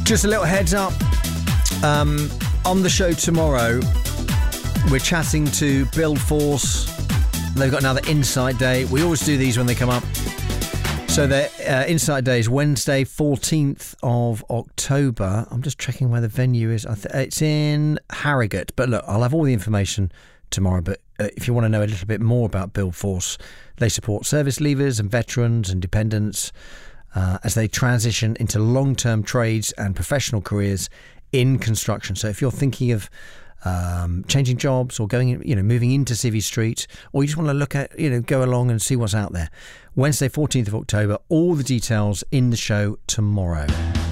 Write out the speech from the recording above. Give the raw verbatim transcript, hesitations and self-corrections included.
Just a little heads up. Um, on the show tomorrow, we're chatting to Build Force. They've got another Insight Day. We always do these when they come up. So their uh, Insight Day is Wednesday, fourteenth of October. I'm just checking where the venue is. I th- it's in Harrogate. But look, I'll have all the information tomorrow. But uh, if you want to know a little bit more about Build Force, they support service leavers and veterans and dependents uh, as they transition into long-term trades and professional careers in construction. So if you're thinking of um, changing jobs or going, you know, moving into Civvy Street, or you just want to look at, you know, go along and see what's out there, Wednesday, fourteenth of October, all the details in the show tomorrow.